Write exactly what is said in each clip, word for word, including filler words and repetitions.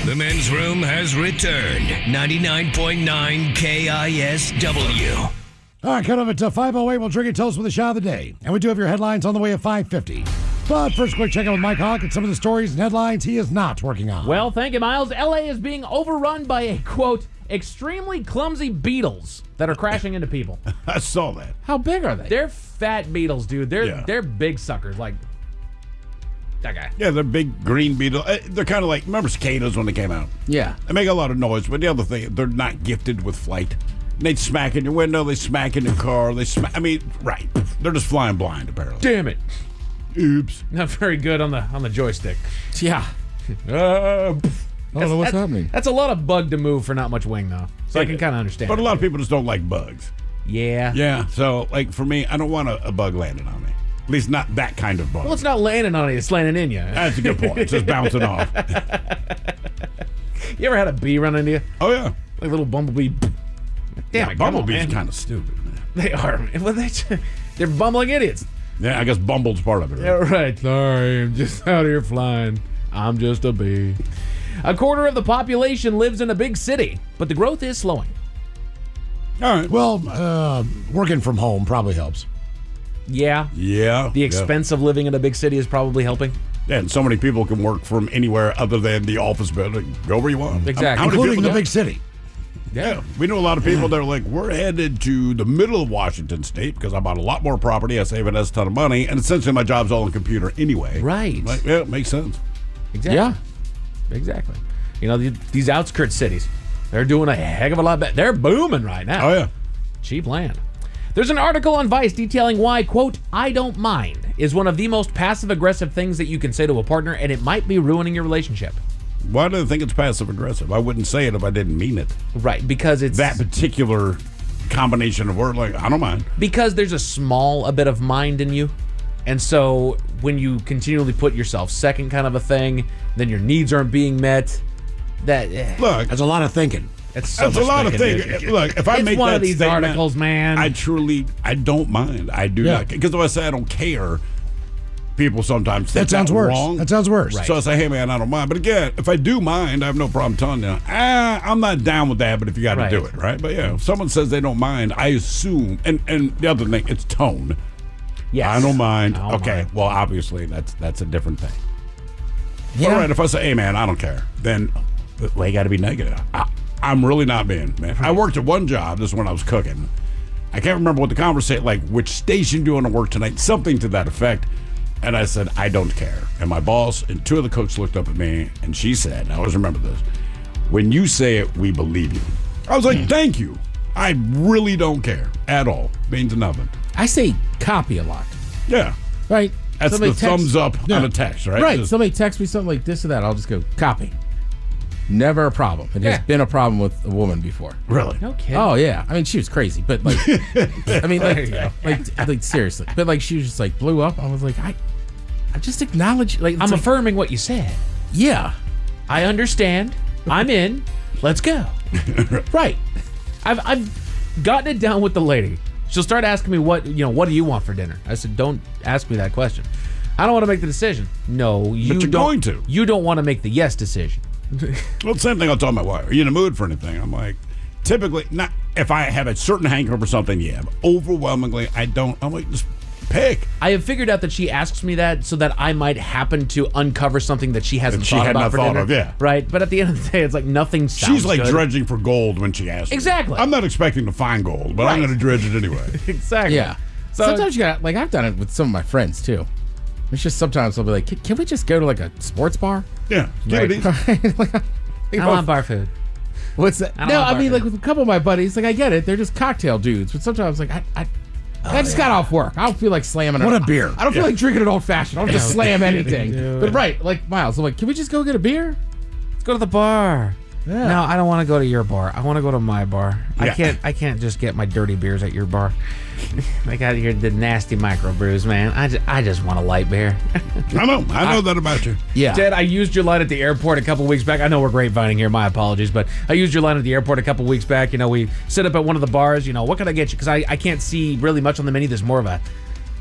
The men's room has returned. ninety-nine point nine K I S W. All right, cut over to five oh eight. We'll drink and toast with a shot of the day. And we do have your headlines on the way at five fifty. But first, quick check out with Mike Hawk and some of the stories and headlines he is not working on. Well, thank you, Miles. L A is being overrun by a, quote, extremely clumsy beetles that are crashing into people. I saw that. How big are they? They're fat beetles, dude. They're Yeah. they're big suckers. Like that guy. Yeah, they're big green beetle. uh, They're kind of like, remember cicadas when they came out? Yeah. They make a lot of noise, but the other thing, they're not gifted with flight. They smack in your window, they smack in your car, they smack, I mean, right. They're just flying blind, apparently. Damn it. Oops. Not very good on the on the joystick. Yeah. Uh, I don't know what's that's, happening. That's a lot of bug to move for not much wing, though. So I can kind of understand. But a it. lot of people just don't like bugs. Yeah. Yeah, so, like, for me, I don't want a, a bug landing on me. At least not that kind of bug. Well, it's not landing on you. It's landing in you. That's a good point. It's just bouncing off. You ever had a bee run into you? Oh, yeah. Like a little bumblebee. Damn Yeah, it, come on, bumblebees man. are kind of stupid, man. They are. Well, they, they're bumbling idiots. Yeah, I guess bumble's part of it. Yeah, Right? right. Sorry, I'm just out here flying. I'm just a bee. A quarter of the population lives in a big city, but the growth is slowing. All right. Well, uh, working from home probably helps. Yeah. Yeah. The yeah. expense of living in a big city is probably helping. Yeah, and so many people can work from anywhere other than the office building. Go where you want. Exactly. How many Including people the do- big city. Yeah, we know a lot of people that are like, we're headed to the middle of Washington State because I bought a lot more property, I save a ton of money, and essentially my job's all on computer anyway. Right. Like, yeah, it makes sense. Exactly. Yeah. Exactly. You know, the, these outskirt cities, they're doing a heck of a lot better. They're booming right now. Oh, yeah. Cheap land. There's an article on Vice detailing why, quote, I don't mind is one of the most passive-aggressive things that you can say to a partner, and it might be ruining your relationship. Why do they think it's passive aggressive? I wouldn't say it if I didn't mean it. Right, because it's... That particular combination of words, like, I don't mind. Because there's a small a bit of mind in you. And so when you continually put yourself second kind of a thing, then your needs aren't being met, that... eh, Look, That's a lot of thinking. it's so that's a much lot of thinking, things. dude. Look, if I It's make one that of these statement, articles, man. I truly, I don't mind. I do Yeah. not. Because if I say I don't care, people sometimes think That sounds that worse. wrong. That sounds worse. Right. So I say, hey, man, I don't mind. But again, if I do mind, I have no problem telling you, ah, I'm not down with that, but if you got to Right. do it, right? But yeah, if someone says they don't mind, I assume, and, and the other thing, it's tone. Yes. I don't mind. I don't okay, mind. well, obviously, that's that's a different thing. Yeah. All right, if I say, hey, man, I don't care, then well, you got to be negative. I, I'm really not being, man. I worked at one job, this is when I was cooking. I can't remember what the conversation, like, which station do you want to work tonight? Something to that effect. And I said, I don't care. And my boss and two of the cooks looked up at me, and she said, and I always remember this, when you say it, we believe you. I was like, Hmm. thank you. I really don't care at all. Means nothing. I say copy a lot. Yeah. Right? That's Somebody the text- thumbs up Yeah. on a text, right? Right. Just- Somebody texts me something like this or that. I'll just go, copy. Never a problem. It has Yeah. been a problem with a woman before. really? No kidding. Oh, yeah. I mean, she was crazy, but like, I mean, There like, you go. like, like, seriously. But like, she was just like, blew up. I was like, I, I just acknowledge, like, it's I'm like, affirming what you said. yeah. I understand. I'm in. Let's go. Right. I've I've gotten it down with the lady. She'll start asking me what you know. What do you want for dinner? I said, don't ask me that question. I don't want to make the decision. No, you you're don't. going to. You don't want to make the yes decision. Well, the same thing I'll tell my wife. Are you in a mood for anything? I'm like, typically, not if I have a certain hankering for something, yeah. But overwhelmingly, I don't. I'm like, just pick. I have figured out that she asks me that so that I might happen to uncover something that she hasn't That she thought had about not for thought dinner. of, yeah. Right. But at the end of the day, it's like nothing sounds She's like good. dredging for gold when she asks. me. Exactly. I'm not expecting to find gold, but I'm Right. going to dredge it anyway. Exactly. Yeah. So sometimes you got like I've done it with some of my friends too. It's just sometimes I'll be like, can, can we just go to like a sports bar? Yeah. Give Right. it easy. Like, I don't want bar food. What's that? I don't No, want I mean bar like with a couple of my buddies, like I get it, they're just cocktail dudes, but sometimes like I, I, I just got off work. I don't feel like slamming. What it. a beer. I don't feel like drinking an old fashioned. I don't just slam anything. But right, like Miles, I'm like, can we just go get a beer? Let's go to the bar. Yeah. No, I don't want to go to your bar. I want to go to my bar. I Yeah. can't. I can't just get my dirty beers at your bar. I got here the nasty microbrews, man. I just, I just want a light beer. I know. I know that about you. Yeah. Ted, I used your line at the airport a couple weeks back. I know we're grapevining here. My apologies, but I used your line at the airport a couple weeks back. You know, we sit up at one of the bars. You know, what can I get you? Because I, I can't see really much on the menu. There's more of a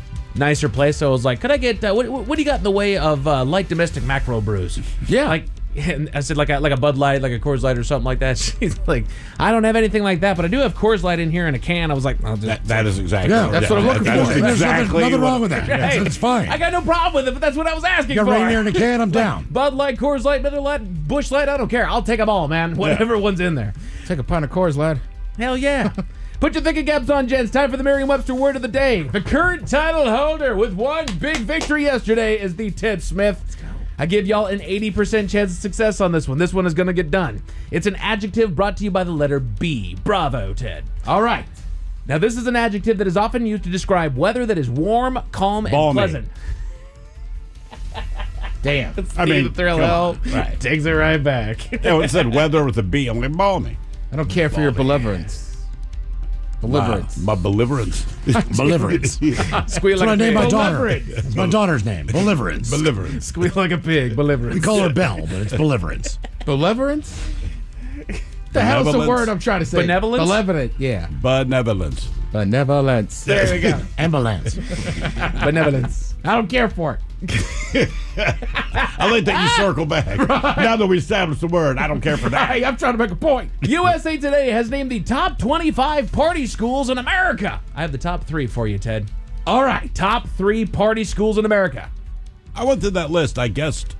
nicer place. So I was like, could I get, uh, what, what do you got in the way of uh, light domestic macro brews? Yeah. Like, And I said, like a, like a Bud Light, like a Coors Light or something like that. She's like, I don't have anything like that, but I do have Coors Light in here in a can. I was like, I'll just, That, that is exactly. Yeah, that's what I'm looking that for. is There's exactly nothing, nothing what- wrong with that. Hey, It's, it's fine. I got no problem with it, but that's what I was asking you got for. Rainier in a can, I'm down. Bud Light, Coors Light, Miller Light, Bush Light, I don't care. I'll take them all, man. Whatever one's in there. Take a pint of Coors, lad. Hell yeah. Put your thinking caps on, gents. Time for the Merriam-Webster word of the day. The current title holder with one big victory yesterday is the Ted Smith. I give y'all an eighty percent chance of success on this one. This one is going to get done. It's an adjective brought to you by the letter B. Bravo, Ted. All right. Now, this is an adjective that is often used to describe weather that is warm, calm, and Balmy. pleasant. Damn. I mean, the thrill come hell on. Right. takes it right back. Yeah, it said weather with a B. I'm like, balmy. I don't care for your belligerence. Belligerence. My, my belligerence. Belligerence. Squeal That's what I like a named my pig. daughter. It's my daughter's name. Belligerence. Belligerence. Squeal like a pig. Belligerence. We call her Belle, but it's Belligerence. Belligerence? The hell's the Benevolence. word I'm trying to say? Benevolence? Benevolent, yeah. Benevolence. Benevolence. There we go. Ambulance. Benevolence. I don't care for it. I like that you circle back. Now that we established the word, I don't care for that. Hey, I'm trying to make a point. U S A Today has named the top twenty-five party schools in America. I have the top three for you, Ted. All right, top three party schools in America. I went through that list. I guessed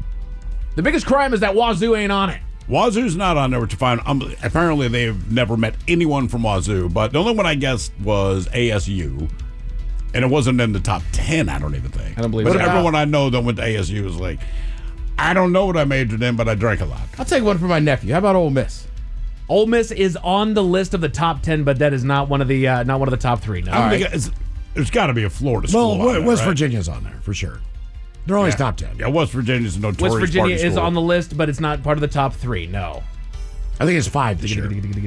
The biggest crime is that Wazoo ain't on it. Wazoo's not on there, which you find. Um, apparently, they've never met anyone from Wazoo, but the only one I guessed was A S U. And it wasn't in the top ten, I don't even think. I don't believe But it. everyone I know that went to A S U was like, I don't know what I majored in, but I drank a lot. I'll take one for my nephew. How about Ole Miss? Ole Miss is on the list of the top ten, but that is not one of the uh, not one of the top three. No. I don't think it's, there's got to be a Florida school. Well, on there, West right? Virginia's on there for sure. They're always top ten. Yeah, West Virginia's a notorious West Virginia party is school. on the list, but it's not part of the top three. No. I think it's five this year.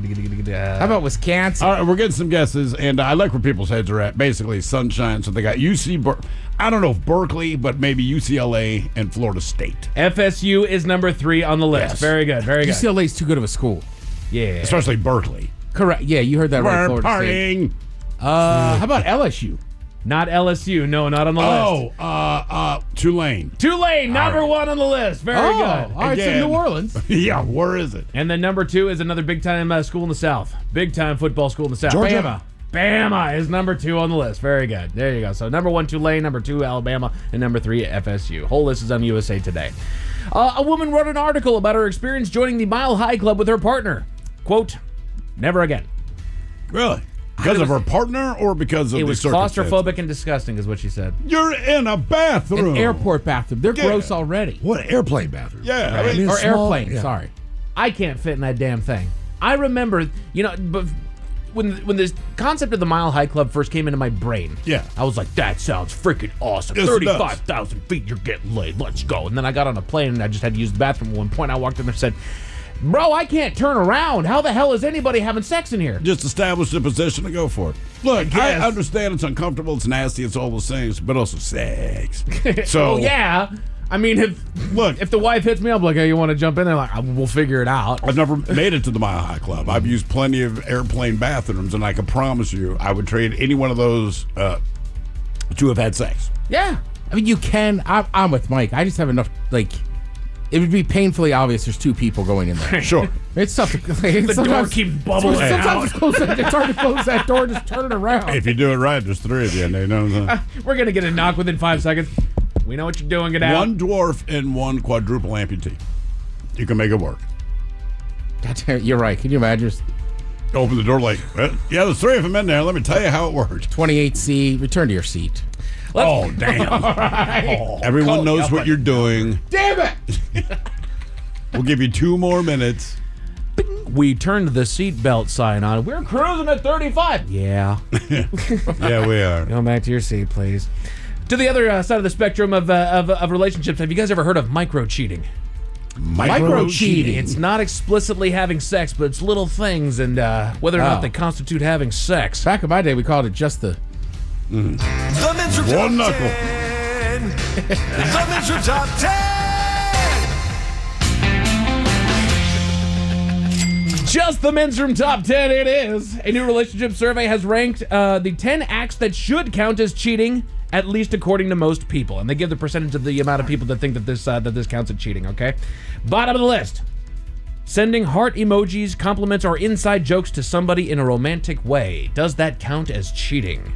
How about Wisconsin? All right, we're getting some guesses, and I like where people's heads are at. Basically, sunshine. So they got U C. Ber- I don't know if Berkeley, but maybe U C L A and Florida State. F S U is number three on the list. Yes. Very good. Very U good. C L A is too good of a school. Yeah. Especially Berkeley. Correct. Yeah, you heard that right. We're Florida State. partying. Uh, how about L S U? Not L S U. No, not on the Oh, list. uh, uh, Tulane. Tulane, number right. one on the list. Very Oh, good. all right, so Again. New Orleans. Yeah, where is it? And then number two is another big time uh, school in the South. Big time football school in the South. Georgia. Bama. Bama is number two on the list. Very good. There you go. So number one, Tulane. Number two, Alabama. And number three, F S U. Whole list is on U S A Today. Uh, a woman wrote an article about her experience joining the Mile High Club with her partner. Quote, never again. Really? Because it of was- her partner or because of It the was circumstances? claustrophobic and disgusting is what she said. You're in a bathroom. An airport bathroom. They're Yeah. gross already. What airplane bathroom? Yeah, I mean, Or it's small- airplane, yeah. sorry. I can't fit in that damn thing. I remember, you know, but when when this concept of the Mile High Club first came into my brain, Yeah. I was like, that sounds freaking awesome. Yes, it does. thirty-five thousand feet, you're getting laid. Let's go. And then I got on a plane and I just had to use the bathroom at one point. I walked in there and said, bro, I can't turn around. How the hell is anybody having sex in here? just establish a position to go for it. Look, I, guess. understand it's uncomfortable, it's nasty, it's all those things, but also sex. So Oh, yeah. I mean, if Look. if the wife hits me up like, hey, you want to jump in there? Like, we'll figure it out. I've never made it to the Mile High Club. I've used plenty of airplane bathrooms, and I can promise you, I would trade any one of those uh, to have had sex. Yeah. I mean, you can. I'm, I'm with Mike. I just have enough, like, it would be painfully obvious there's two people going in there. Sure. It's tough to. Like, The door keeps bubbling Sometimes out. it's, close, it's hard to close that door. Just turn it around. If you do it right, there's three of you, and they know that. We're going to get a knock within five seconds. We know what you're doing. Get out. One dwarf and one quadruple amputee. You can make it work. God damn it, you're right. Can you imagine? Just Open the door like, well, yeah, there's three of them in there. Let me tell you how it works. twenty-eight C. Return to your seat. Oh, damn. Everyone Call knows me what up. you're doing. Damn it! We'll give you two more minutes. We turned the seatbelt sign on. We're cruising at thirty-five. Yeah. Yeah, we are. Go back to your seat, please. To the other uh, side of the spectrum of, uh, of of relationships, have you guys ever heard of micro cheating? Micro cheating. It's not explicitly having sex, but it's little things and uh, whether or not Oh. they constitute having sex. Back in my day, we called it just the. The Men's Room One Top knuckle. ten. The Men's Room Top ten. Just the Men's Room Top ten, it is. A new relationship survey has ranked uh, the ten acts that should count as cheating at least according to most people, and they give the percentage of the amount of people that think that this uh, that this counts as cheating. Okay, bottom of the list: sending heart emojis, compliments, or inside jokes to somebody in a romantic way. Does that count as cheating?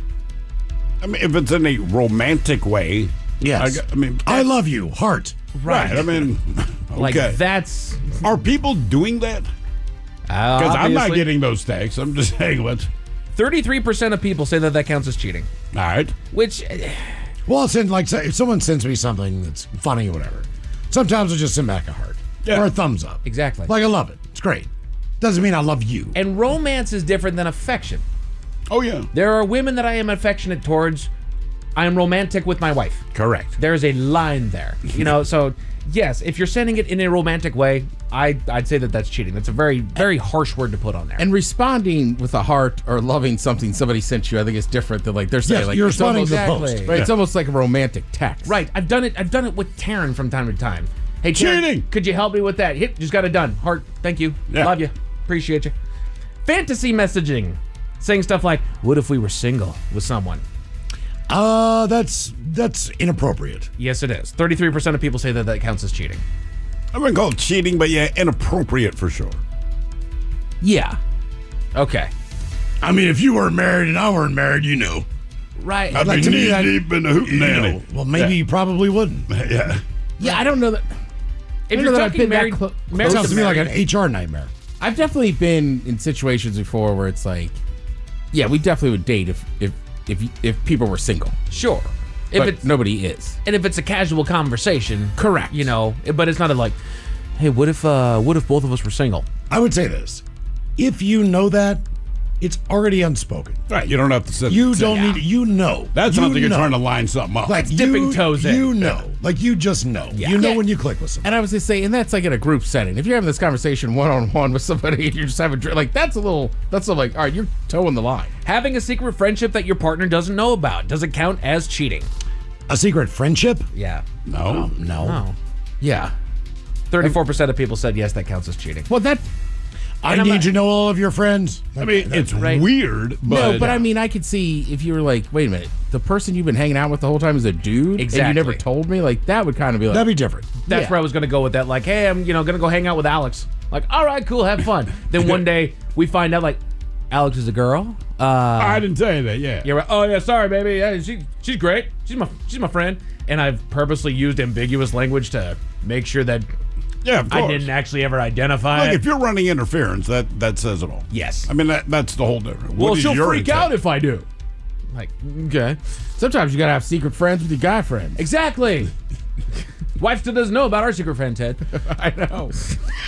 I mean, if it's in a romantic way, Yes. I, I mean, I love you, heart. right. I mean, okay. Like that's Are people doing that? Because I'm not getting those texts. I'm just saying what. thirty-three percent of people say that that counts as cheating, All right. which Well, send like say, if someone sends me something that's funny or whatever, sometimes I'll just send back a heart Yeah. or a thumbs up. exactly. Like I love it. It's great. Doesn't mean I love you. And romance is different than affection. Oh, yeah. There are women that I am affectionate towards. I am romantic with my wife. Correct. There's a line there, you know. So yes, if you're sending it in a romantic way, I I'd say that that's cheating. That's a very very harsh word to put on there. And responding with a heart or loving something somebody sent you, I think is different than like they're saying Yes, like you're it's responding almost, to the Exactly. post. right, it's almost like a romantic text. Right, I've done it. I've done it with Taryn from time to time. Hey, Taryn, Cheating. could you help me with that? Hit, just got it done. Heart, thank you. Yeah. Love you. Appreciate you. Fantasy messaging, saying stuff like, "What if we were single with someone?" Uh, that's that's inappropriate. Yes, it is. Thirty-three percent of people say that that counts as cheating. I wouldn't call it cheating, but yeah, inappropriate for sure. Yeah. Okay. I mean, if you weren't married and I weren't married, you know. Right. I'd Like, be to me, knee that- deep in the hootenanny. You know, well, maybe you probably wouldn't. Yeah. Yeah, I don't know that. if I you're know that I've talking been that married, clo- married Sounds to me like married- an H R nightmare. I've definitely been in situations before where it's like, yeah, we definitely would date if if if if people were single, Sure. If but it's nobody is. and if it's a casual conversation, Correct. You know, but it's not a like, hey, what if uh, what if both of us were single? I would say this: if you know that, it's already unspoken. Right. You don't have to sit. You sit- don't need. You know. That's you not like you're know. trying to line something up. Like dipping you, toes in. You know, like you just know. You know Yeah. when you click with someone. And I was just saying, and that's like in a group setting. If you're having this conversation one on one with somebody and you're just having drink, like that's a little, that's a, like, all right, you're towing the line. Having a secret friendship that your partner doesn't know about, does it count as cheating? A secret friendship? Yeah. no. No. Oh. Yeah. thirty-four percent of people said yes, that counts as cheating. Well, that I And I'm need not- to know all of your friends. I mean, it's right. weird, but no, but I mean, I could see if you were like, wait a minute, the person you've been hanging out with the whole time is a dude, and Exactly. you never told me. Like that would kind of be like, That'd be different. That's Yeah. where I was going to go with that. Like, hey, I'm, you know, going to go hang out with Alex. Like, all right, cool, have fun. Then one day we find out, like, Alex is a girl. Uh, I didn't tell you that. Yeah. you're right. Oh, yeah, sorry, baby. Yeah, she, she's great. She's my, she's my friend. And I've purposely used ambiguous language to make sure that Yeah, of course. I didn't actually ever identify Like it. if you're running interference, that that says it all. Yes. I mean that that's the whole difference. well, What is she'll your freak intent? out if I do. Like, okay. sometimes you gotta have secret friends with your guy friends. Exactly. Wife still doesn't know about our secret friend, Ted. I know.